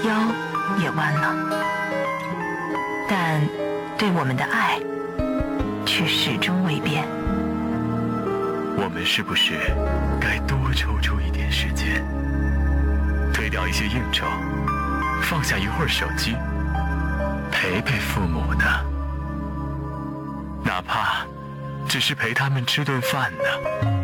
腰也弯了，但对我们的爱却始终未变。 我们是不是该多抽出一点时间，推掉一些应酬，放下一会儿手机，陪陪父母呢？哪怕只是陪他们吃顿饭呢？